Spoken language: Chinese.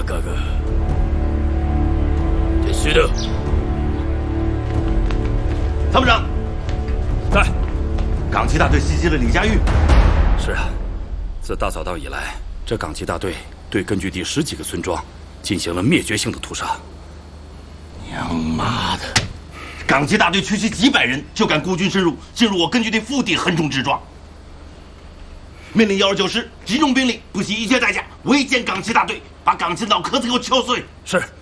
大哥哥，必须的。 参谋长， 在。 港旗大队袭击了李家峪。 是啊，自大扫荡以来，这港旗大队对根据地10几个村庄进行了灭绝性的屠杀。 娘妈的！港旗大队区区几百人就敢孤军深入，进入我根据地腹地横冲直撞。命令129师集中兵力，不惜一切代价围歼港旗大队，把港旗脑壳子给我敲碎。 是。